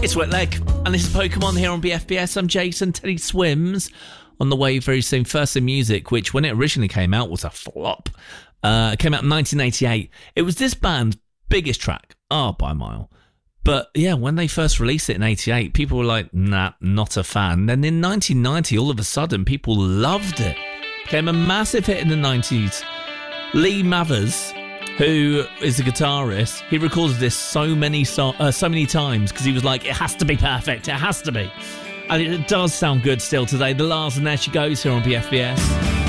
It's Wet Leg, and this is Pokemon here on BFBS. I'm Jason. Teddy Swims on the way very soon. First in Music, which when it originally came out was a flop. It came out in 1988. It was this band's biggest track, by a mile. But yeah, when they first released it in 88, people were like, nah, not a fan. Then in 1990, all of a sudden, people loved it. Became a massive hit in the 90s. Lee Mavers, who is the guitarist, he recorded this so many times because he was like, it has to be perfect, it has to be. And it does sound good still today. The Lars and There She Goes here on BFBS.